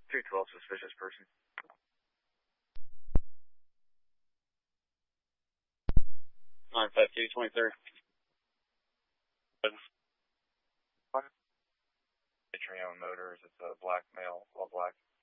212, suspicious person. 952, 23rd. Patreon Motors, it's a black male, all black.